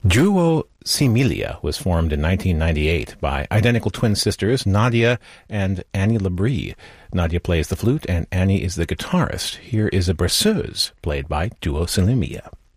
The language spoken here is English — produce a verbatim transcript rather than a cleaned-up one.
Duo Similia was formed in nineteen ninety-eight by identical twin sisters Nadia and Annie Labrie. Nadia plays the flute and Annie is the guitarist. Here is a brasseuse played by Duo Similia.